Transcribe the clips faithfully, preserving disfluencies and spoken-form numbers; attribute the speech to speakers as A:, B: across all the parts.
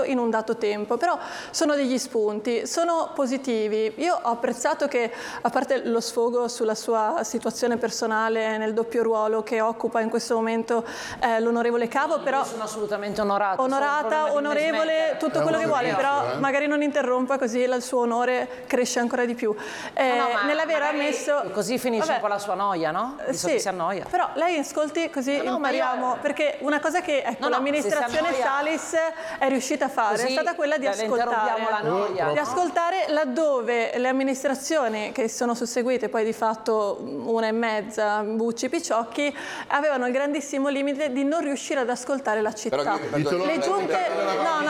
A: in un dato tempo, però sono degli spunti, sono positivi. Io ho apprezzato che, a parte lo sfogo sulla sua situazione personale nel doppio ruolo che occupa in questo momento eh, l'onorevole Cavo, però
B: sono assolutamente onorata,
A: onorata, onorevole, tutto quello che vuole, però magari non interrompa, così il suo onore cresce ancora di più. Eh,
B: no, no,
A: nell'aver ammesso,
B: così finisce
A: vabbè,
B: un po' la sua noia, no? Visto
A: sì,
B: che si annoia.
A: Però lei ascolti così no, impariamo, io... perché una cosa che ecco, no, no, l'amministrazione Salis è riuscita a fare è stata quella di ascoltare,
B: la noia,
A: di
B: no?
A: ascoltare laddove le amministrazioni che sono susseguite, poi di fatto una e mezza, Bucci, Picciocchi, avevano il grandissimo limite di non riuscire ad ascoltare la città.
C: Però,
A: le giunte, no,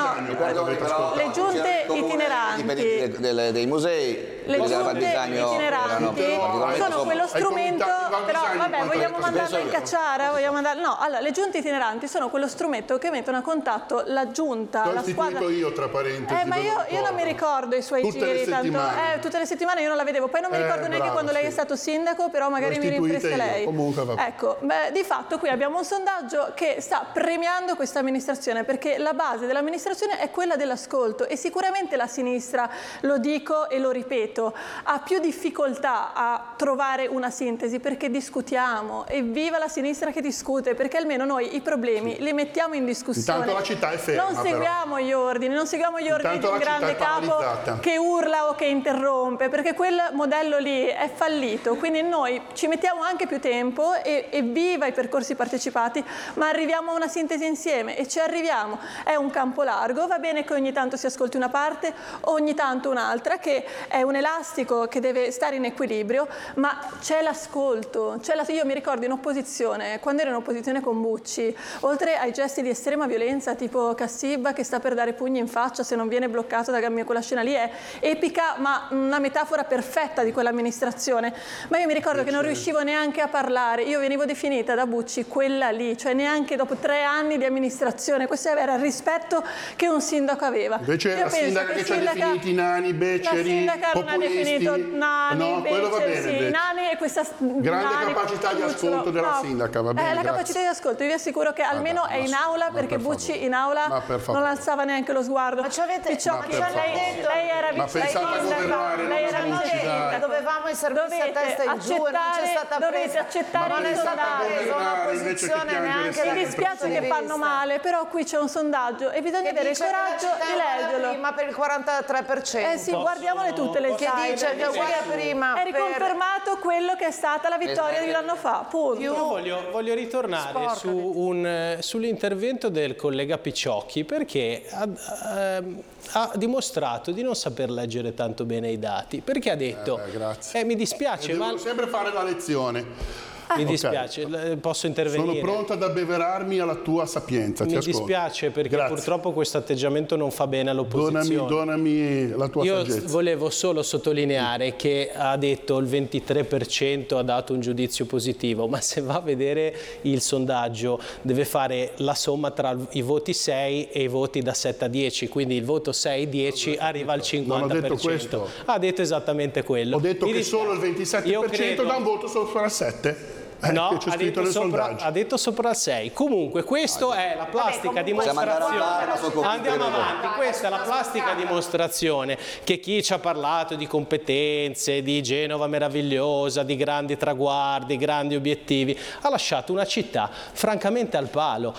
A: no, le giunte itineranti,
C: dei, dei musei,
A: le giunte itineranti sono quello strumento, però vabbè, vogliamo mandarlo in cacciara, vogliamo mandarlo, no, allora le giunte itineranti sono quello strumento che mettono a contatto la giunta, la squadra.
D: io tra parentesi.
A: Eh, ma io, io non mi ricordo i suoi
D: tutte
A: giri,
D: le
A: tanto eh, tutte le settimane io non la vedevo, poi non mi ricordo eh, neanche bravo, quando lei sì. è stato sindaco, però magari mi rinfresca lei.
D: Comunque, vabbè.
A: Ecco, beh, di fatto qui abbiamo un sondaggio che sta premiando questa amministrazione, perché la base dell'amministrazione è quella dell'ascolto e sicuramente la sinistra, lo dico e lo ripeto, ha più difficoltà a trovare una sintesi perché discutiamo, e viva la sinistra che discute, perché almeno noi i problemi sì. li mettiamo in discussione.
D: Intanto la città è ferma,
A: non seguiamo
D: però.
A: gli ordini, non seguiamo gli ordini
D: Intanto
A: di un grande capo che urla o che interrompe, perché quel modello lì è fallito, quindi noi ci mettiamo anche più tempo e, e viva i percorsi partecipati, ma arriviamo a una sintesi insieme e ci arriviamo. È un campo largo, va bene che ogni tanto si ascolti una parte, ogni tanto un'altra, che è un elastico che deve stare in equilibrio, ma c'è l'ascolto. La... Io mi ricordo in opposizione, quando ero in opposizione con Bucci, oltre ai gesti di estrema violenza tipo Cassibba che sta per dare pugni in faccia se non viene bloccato da Gammio, quella scena lì è epica, ma una metafora perfetta di quell'amministrazione. Ma io mi ricordo che non riuscivo neanche a parlare, io venivo definita da Bucci quella lì, cioè neanche dopo tre anni di amministrazione. Questo era il rispetto che un sindaco aveva.
D: Invece io la sindaca che, che ci ha definiti nani, beceri,
A: la sindaca non ha definito nani,
D: no,
A: beceri,
D: va bene,
A: sì, nani e questa
D: grande
A: nani,
D: capacità di ascolto della
A: no,
D: sindaca, va bene,
A: eh, la
D: grazie.
A: capacità di ascolto, io vi assicuro che almeno
D: ah,
A: è in aula, perché
D: per
A: Bucci
D: favore.
A: in aula non alzava neanche lo sguardo.
B: Ma ci avete
A: Picciocchi,
B: ma
A: lei, lei era
D: ma pensate a governare,
A: lei era
B: vicenda. Dovevamo essere messi a testa in giù e non c'è stata presa.
A: Dovete accettare
B: ma non è stata presa una posizione neanche da
A: mi dispiace che fanno male, però qui c'è un sondaggio e bisogna avere il coraggio di leggerlo.
B: Prima per il quarantatré per cento.
A: Eh sì, guardiamole tutte le
B: che dice che uguale a prima.
A: È riconfermato quello che è stata la vittoria di un anno fa, punto.
E: Io voglio, voglio ritornare su un, sull'intervento del collega Picciocchi, perché ha, eh, ha dimostrato di non saper leggere tanto bene i dati, perché ha detto,
D: eh, beh, grazie.
E: Eh, mi dispiace,
D: devo
E: ma...
D: sempre fare la lezione.
E: Mi dispiace, okay. Posso intervenire?
D: Sono pronta ad abbeverarmi alla tua sapienza.
E: Mi
D: ti
E: dispiace perché
D: Grazie.
E: purtroppo questo atteggiamento non fa bene all'opposizione.
D: Donami, donami la tua
E: Io
D: saggezza.
E: Io volevo solo sottolineare che ha detto il ventitré per cento ha dato un giudizio positivo, ma se va a vedere il sondaggio deve fare la somma tra i voti sei e i voti da sette a dieci, quindi il voto sei dieci arriva al cinquanta per cento.
D: Non ho detto questo.
E: Ha detto esattamente quello.
D: Ho detto
E: Mi
D: che
E: dispiace.
D: solo il ventisette per cento
E: credo...
D: dà un voto sopra il sette. Eh,
E: no, ha detto, sopra, ha detto sopra il sei. Comunque questo è la plastica Vabbè, dimostrazione. Andiamo avanti, questa è la plastica dimostrazione che chi ci ha parlato di competenze, di Genova meravigliosa, di grandi traguardi, grandi obiettivi, ha lasciato una città francamente al palo.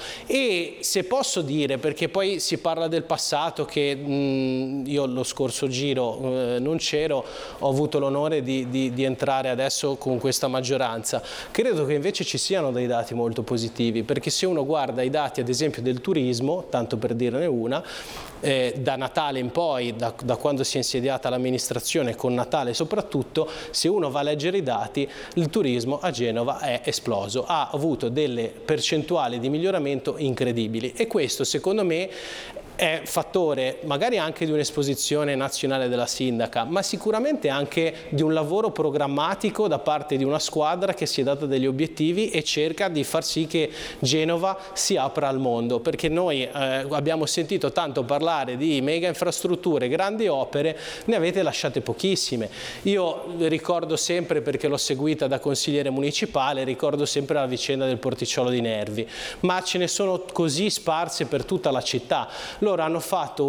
E: E se posso dire, perché poi si parla del passato, che mh, io lo scorso giro eh, non c'ero, ho avuto l'onore di, di, di entrare adesso con questa maggioranza. Credo Credo che invece ci siano dei dati molto positivi, perché se uno guarda i dati ad esempio del turismo, tanto per dirne una, eh, da Natale in poi, da, da quando si è insediata l'amministrazione, con Natale soprattutto, se uno va a leggere i dati, il turismo a Genova è esploso, ha avuto delle percentuali di miglioramento incredibili, e questo secondo me è fattore magari anche di un'esposizione nazionale della sindaca, ma sicuramente anche di un lavoro programmatico da parte di una squadra che si è data degli obiettivi e cerca di far sì che Genova si apra al mondo, perché noi eh, abbiamo sentito tanto parlare di mega infrastrutture, grandi opere, ne avete lasciate pochissime. Io ricordo sempre, perché l'ho seguita da consigliere municipale, ricordo sempre la vicenda del porticciolo di Nervi, ma ce ne sono così sparse per tutta la città. Loro hanno fatto